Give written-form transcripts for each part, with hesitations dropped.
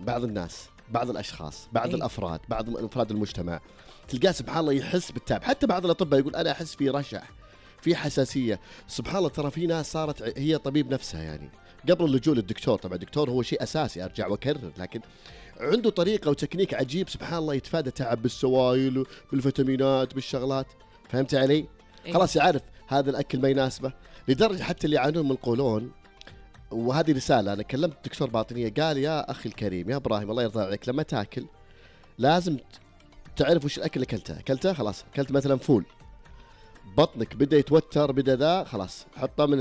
بعض الناس، بعض الاشخاص، بعض إيه؟ الافراد، بعض افراد المجتمع تلقاه سبحان الله يحس بالتعب. حتى بعض الاطباء يقول انا احس في رشح، في حساسيه. سبحان الله ترى في ناس صارت هي طبيب نفسها يعني قبل اللجوء للدكتور. طبعا الدكتور هو شيء اساسي ارجع واكرر، لكن عنده طريقه وتكنيك عجيب سبحان الله يتفادى تعب بالسوائل بالفيتامينات بالشغلات. فهمت علي؟ إيه؟ خلاص يعرف هذا الاكل ما يناسبه. لدرجه حتى اللي يعانون من القولون، وهذه رساله، انا كلمت دكتور باطنيه قال يا اخي الكريم يا ابراهيم الله يرضى عليك، لما تاكل لازم تعرف وش الاكل اللي اكلته خلاص. اكلت مثلا فول، بطنك بدا يتوتر بدا ذا، خلاص حطه من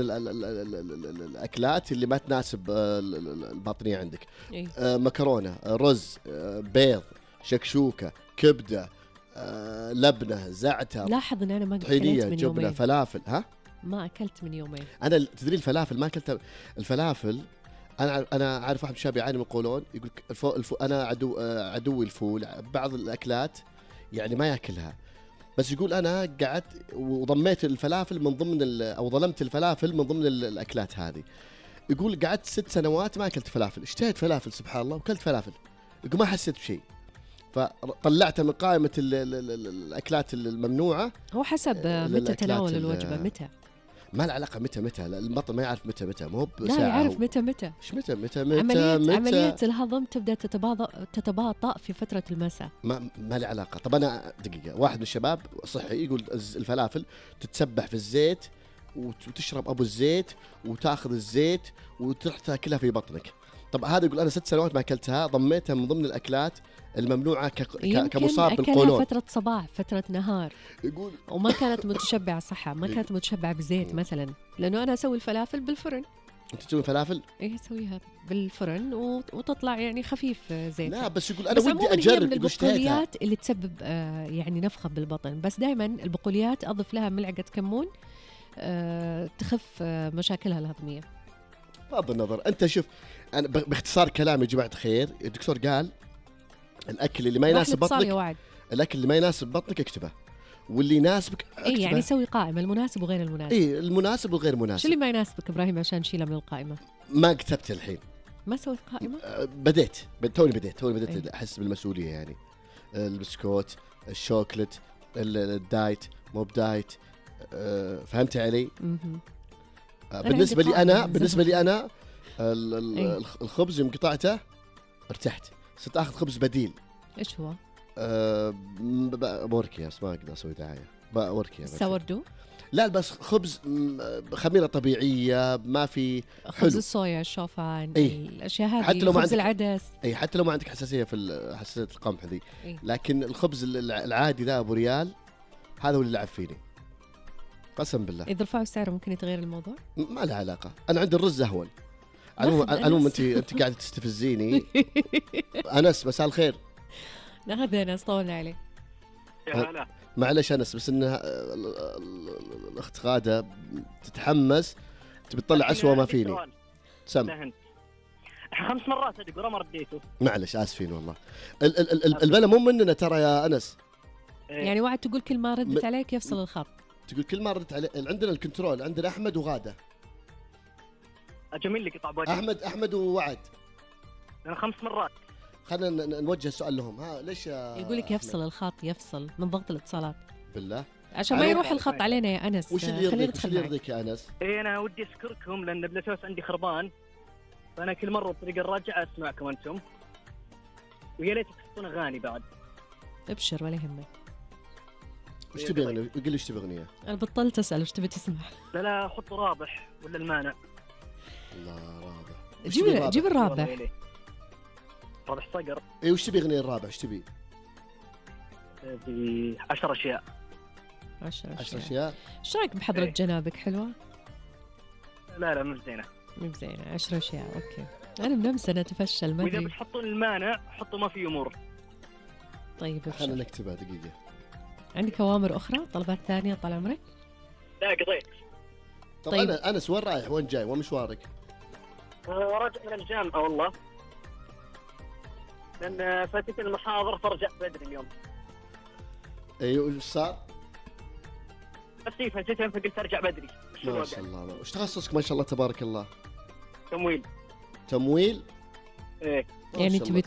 الاكلات اللي ما تناسب الباطنيه عندك. إيه؟ مكرونه، رز، بيض، شكشوكه، كبده، لبنه، زعتر، لاحظ ان انا ما اكلت طحينيه، من جبنه، يومين. فلافل. ها ما اكلت من يومين. انا تدري الفلافل ما اكلت الفلافل. انا عارف واحد شاب يعاني من القولون يقول انا عدوي الفول. بعض الاكلات يعني ما ياكلها، بس يقول انا قعدت وضميت الفلافل من ضمن او ظلمت الفلافل من ضمن الاكلات هذه. يقول قعدت 6 سنوات ما اكلت فلافل، اشتهيت فلافل سبحان الله وكلت فلافل، يقول ما حسيت بشيء، فطلعته من قائمه الاكلات الممنوعه. هو حسب متى تناول الوجبه، متى ما له علاقه متى البطن ما يعرف متى مو بساعه. لا يعرف متى ايش متى عملية الهضم تبدأ تتباطأ في فترة المساء. ما له علاقه. طب انا دقيقه، واحد من الشباب صحي يقول الفلافل تتسبح في الزيت وتشرب ابو الزيت وتاخذ الزيت وتروح تاكلها في بطنك. طب هذا يقول انا 6 سنوات ما اكلتها، ضميتها من ضمن الاكلات الممنوعه كمصاب بالقولون. فترة صباح فترة نهار يقول وما كانت متشبعة صحة، ما كانت متشبعة بزيت مثلا، لأنه أنا أسوي الفلافل بالفرن. انت تسوي فلافل؟ ايه اسويها بالفرن وتطلع يعني خفيف زيت. لا بس يقول انا ودي اجرب. من البقوليات اللي تسبب يعني نفخة بالبطن، بس دائما البقوليات اضف لها ملعقة كمون تخف مشاكلها الهضمية. بغض النظر انت شوف، انا باختصار كلام يا جماعه الخير، الدكتور قال الاكل اللي ما يناسب بطنك، الاكل اللي ما يناسب بطنك اكتبه، واللي يناسبك اكتبه. اي يعني سوي قائمه المناسب وغير المناسب. اي المناسب وغير مناسب. شو اللي ما يناسبك ابراهيم عشان نشيله من القائمه؟ ما كتبت الحين، ما سويت قائمه. توني بديت احس بالمسؤوليه يعني. البسكوت، الشوكلت، الدايت، مو بدايت. فهمت علي؟ بالنسبه لي انا الخبز يوم قطعته ارتحت، صرت اخذ خبز بديل. ايش هو؟ بوركي، بس ما اقدر اسوي دعايه. بوركي ساوردو؟ لا بس خبز خميره طبيعيه ما في خبز الصويا، الشوفان، الاشياء هذه، حتى لو خبز العدس. اي حتى لو ما عندك حساسيه في حساسيه القمح ذي. لكن الخبز العادي ذا ابو ريال هذا هو اللي لعب فيني قسم بالله. اذا رفعوا السعر ممكن يتغير الموضوع؟ ما له علاقه، انا عندي الرز اهون. المهم انت قاعده تستفزيني. انس مساء الخير. ناخذ انس، طول عليك. يا هلا. معلش انس، بس انها الاخت غاده تتحمس تبي تطلع اسوأ ما فيني. سم 5 مرات ادق ولا ما رديته. معلش اسفين والله. البلا مو مننا ترى يا انس. يعني وعد تقول كل ما ردت عليك يفصل الخط. تقول كل ما ردت عليك. عندنا الكنترول، عندنا احمد وغاده. اجمل لي قطع بوجه. احمد ووعد. انا 5 مرات. خلينا نوجه السؤال لهم. ها ليش يقول لك يفصل الخط، يفصل من ضغط الاتصالات بالله عشان ما يروح الخط علينا يا انس. وش اللي يرضيك يا انس؟ انا ودي اشكركم لان البلوتوث عندي خربان، فانا كل مره بطريقه الراجعه اسمعكم انتم، ويا ريت تحطون اغاني بعد. ابشر ولا يهمك. وش تبي اغنيه؟ قل لي وش تبي اغنيه؟ انا بطلت اسال وش تبي تسمع. لا حطوا رابح ولا المانع. الله رابح. جيب الرابح. رابح صقر. اي وش تبي اغنيه الرابح؟ وش تبي؟ 10 اشياء. 10 اشياء. ايش رايك بحضرة جنابك؟ حلوه؟ لا مش زينه. مش زينه. 10 اشياء. اوكي انا من امس انا اتفشل ما ادري. واذا بتحطون المانع حطوا ما في امور. طيب خلينا نكتبها دقيقه. عندك اوامر اخرى، طلبات ثانيه طال عمرك؟ لا قضيت. طيب انس وين رايح وين جاي وين مشوارك؟ راجع من الجامعه والله، لان فاتت المحاضر فرجع بدري اليوم. ايوه وش صار؟ نفسي فاتتها فقلت ارجع بدري. ما شاء الله. وش تخصصك ما شاء الله تبارك الله؟ تمويل. ايه يعني تبي